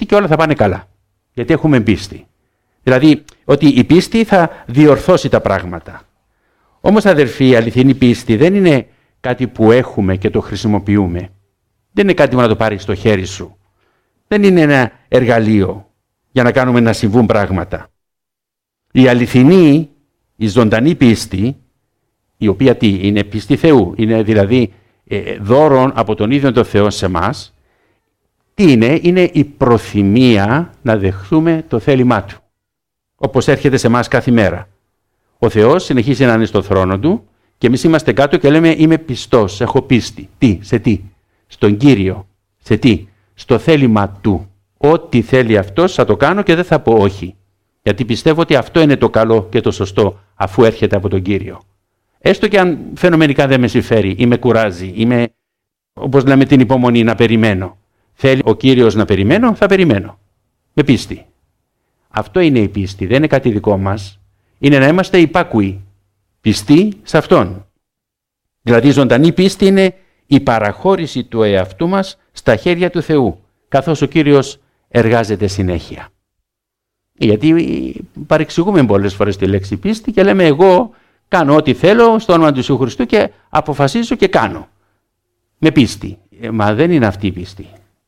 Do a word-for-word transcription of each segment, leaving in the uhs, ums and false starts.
πίστη και όλα θα πάνε καλά. Γιατί έχουμε πίστη. Δηλαδή ότι η πίστη θα διορθώσει τα πράγματα. Όμως αδερφοί, η αληθινή πίστη δεν είναι κάτι που έχουμε και το χρησιμοποιούμε. Δεν είναι κάτι που να το πάρεις στο χέρι σου. Δεν είναι ένα εργαλείο για να κάνουμε να συμβούν πράγματα. Η αληθινή, η ζωντανή πίστη, η οποία τι, είναι πίστη Θεού, είναι δηλαδή ε, δώρον από τον ίδιο τον Θεό σε εμάς, τι είναι, είναι η προθυμία να δεχθούμε το θέλημά Του, όπως έρχεται σε εμάς κάθε μέρα. Ο Θεός συνεχίζει να είναι στο θρόνο Του και εμείς είμαστε κάτω και λέμε είμαι πιστός, έχω πίστη. Τι, σε τι, στον Κύριο, σε τι, στο θέλημα Του. Ό,τι θέλει Αυτός θα το κάνω και δεν θα πω όχι. Γιατί πιστεύω ότι αυτό είναι το καλό και το σωστό αφού έρχεται από τον Κύριο. Έστω και αν φαινομενικά δεν με συμφέρει ή με κουράζει ή με, όπως λέμε, την υπομονή να περιμένω. Θέλει ο Κύριος να περιμένω, θα περιμένω. Με πίστη. Αυτό είναι η πίστη, δεν είναι κάτι δικό μας. Είναι να είμαστε υπάκουοι, πιστοί σε Αυτόν. Δηλαδή η ζωντανή πίστη είναι η παραχώρηση του εαυτού μας στα χέρια του Θεού, καθώς ο Κύριος εργάζεται συνέχεια. Γιατί παρεξηγούμε πολλές φορές τη λέξη πίστη και λέμε εγώ κάνω ό,τι θέλω στο όνομα του Ιησού Χριστού και αποφασίζω και κάνω. Με πίστη. Μα δεν είναι αυτή η πίστη.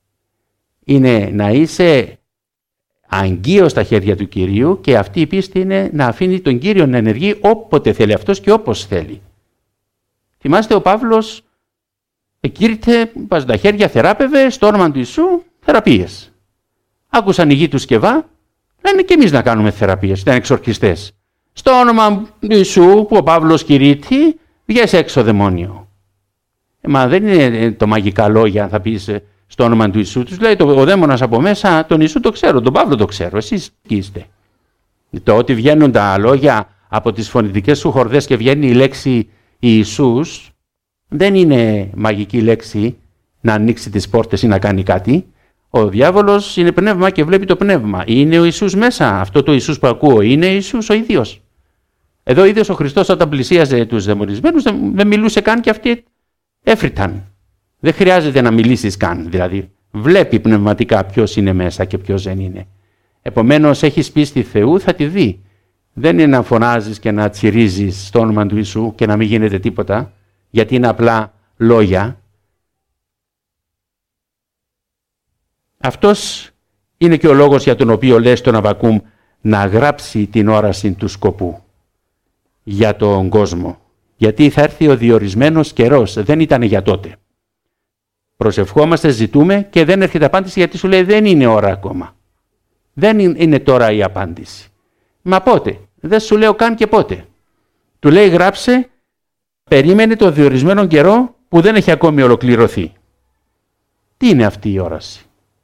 Είναι να είσαι αγγείος στα χέρια του Κυρίου και αυτή η πίστη είναι να αφήνει τον Κύριο να ενεργεί όποτε θέλει Αυτός και όπως θέλει. Θυμάστε ο Παύλος εκήρυτε, πας τα χέρια, θεράπευε στο όνομα του Ιησού θεραπείες. Άκουσαν οι γη του Σκευά, λένε και εμείς να κάνουμε θεραπείες, ήταν εξορκιστές. Στο όνομα του Ιησού που ο Παύλος κηρύττει, βγες έξω δαιμόνιο. Ε, μα δεν είναι το μαγικά λόγια, θα πεις στο όνομα του Ιησού. Τους λέει το, ο δαίμονας από μέσα, τον Ιησού το ξέρω, τον Παύλο το ξέρω, εσείς τι είστε. Το ότι βγαίνουν τα λόγια από τις φωνητικές σου χορδές και βγαίνει η λέξη Ιησούς, δεν είναι μαγική λέξη να ανοίξει τις πόρτες ή να κάνει κάτι. Ο διάβολος είναι πνεύμα και βλέπει το πνεύμα. Είναι ο Ιησούς μέσα. Αυτό το Ιησούς που ακούω είναι Ιησούς ο ίδιος. Εδώ ο ίδιος ο Χριστός όταν πλησίαζε τους δαιμονισμένους δεν μιλούσε καν και αυτοί έφρυταν. Δεν χρειάζεται να μιλήσεις καν. Δηλαδή βλέπει πνευματικά ποιος είναι μέσα και ποιος δεν είναι. Επομένως έχεις πίστη Θεού θα τη δει. Δεν είναι να φωνάζεις και να τσιρίζεις στο όνομα του Ιησού και να μην γίνεται τίποτα γιατί είναι απλά λόγια. Αυτός είναι και ο λόγος για τον οποίο λέει στον Αββακούμ να γράψει την όραση του σκοπού για τον κόσμο. Γιατί θα έρθει ο διορισμένος καιρός, δεν ήταν για τότε. Προσευχόμαστε, ζητούμε και δεν έρχεται απάντηση γιατί σου λέει δεν είναι ώρα ακόμα. Δεν είναι τώρα η απάντηση. Μα πότε, δεν σου λέω καν και πότε. Του λέει γράψε, περίμενε το διορισμένο καιρό που δεν έχει ακόμη ολοκληρωθεί. Τι είναι αυτή η όραση?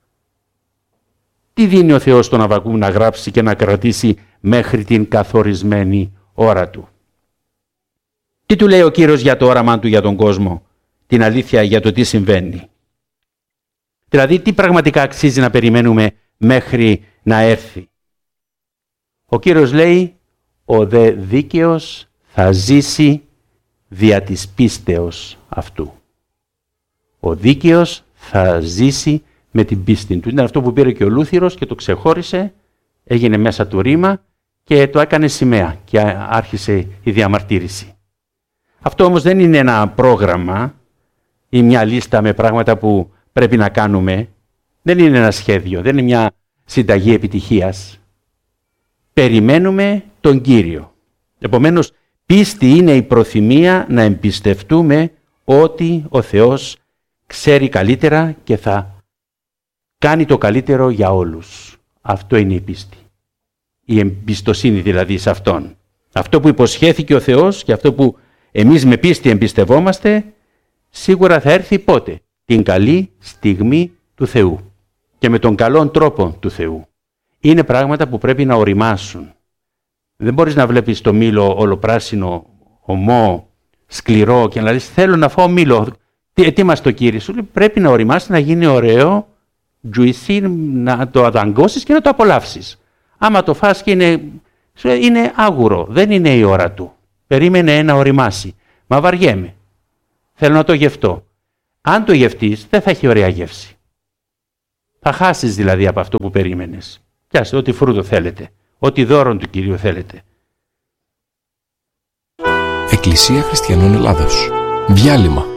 Τι δίνει ο Θεός στον Αββακούμ να γράψει και να κρατήσει μέχρι την καθορισμένη ώρα του? Τι του λέει ο Κύριος για το όραμά του για τον κόσμο, την αλήθεια για το τι συμβαίνει? Δηλαδή τι πραγματικά αξίζει να περιμένουμε μέχρι να έρθει? Ο Κύριος λέει ο δε δίκαιος θα ζήσει δια της πίστεως αυτού. Ο δίκαιος θα ζήσει με την πίστη του. Ήταν αυτό που πήρε και ο Λούθυρος και το ξεχώρισε, έγινε μέσα του ρήμα και το έκανε σημαία και άρχισε η διαμαρτύρηση. Αυτό όμως δεν είναι ένα πρόγραμμα ή μια λίστα με πράγματα που πρέπει να κάνουμε. Δεν είναι ένα σχέδιο, δεν είναι μια συνταγή επιτυχίας. Περιμένουμε τον Κύριο. Επομένως, πίστη είναι η προθυμία να εμπιστευτούμε ότι ο Θεός ξέρει καλύτερα και θα κάνει το καλύτερο για όλους. Αυτό είναι η πίστη. Η εμπιστοσύνη δηλαδή σε Αυτόν. Αυτό που υποσχέθηκε ο Θεός και αυτό που εμείς με πίστη εμπιστευόμαστε, σίγουρα θα έρθει πότε? Την καλή στιγμή του Θεού και με τον καλόν τρόπο του Θεού. Είναι πράγματα που πρέπει να οριμάσουν. Δεν μπορείς να βλέπεις το μήλο ολοπράσινο, ομό, σκληρό και να λες θέλω να φάω μήλο. Τι, τι μας το Κύριε? Σου λέει πρέπει να οριμάσει, να γίνει ωραίο, juicy, να το αδαγκώσεις και να το απολαύσεις. Άμα το φας και είναι, είναι άγουρο, δεν είναι η ώρα του. Περίμενε να οριμάσει. Μα βαριέμαι. Θέλω να το γευτώ. Αν το γευτείς δεν θα έχει ωραία γεύση. Θα χάσεις δηλαδή από αυτό που περίμενες. Πιάστε ό,τι φρούτο θέλετε, ό,τι δώρον του Κυρίου θέλετε. Εκκλησία Χριστιανών Ελλάδος. Διάλειμμα.